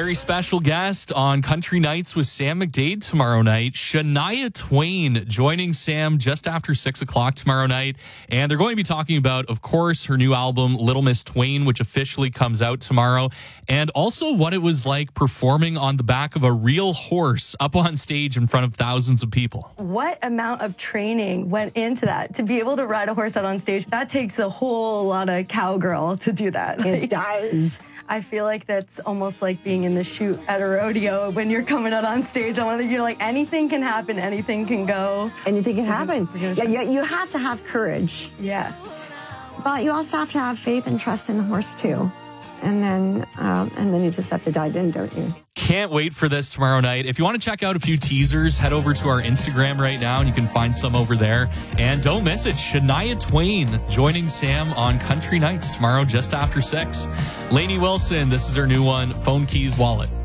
very special guest on Country Nights with Sam McDade tomorrow night. Shania Twain joining Sam just after 6 o'clock tomorrow night. And they're going to be talking about, of course, her new album, Little Miss Twain, which officially comes out tomorrow. And also what it was like performing on the back of a real horse up on stage in front of thousands of people. What amount of training went into that? To be able to ride a horse out on stage, that takes a whole lot of cowgirl to do that. It does. I feel like that's almost like being in the chute at a rodeo when you're coming out on stage. You're like, anything can happen, anything can go. Anything can happen. Yeah, you have to have courage. Yeah. But you also have to have faith and trust in the horse too. And then you just have to dive in, don't you? Can't wait for this tomorrow night. If you want to check out a few teasers, head over to our Instagram right now and you can find some over there. And don't miss it, Shania Twain joining Sam on Country Nights tomorrow just after 6. Lainey Wilson, this is her new one, Phone Keys Wallet.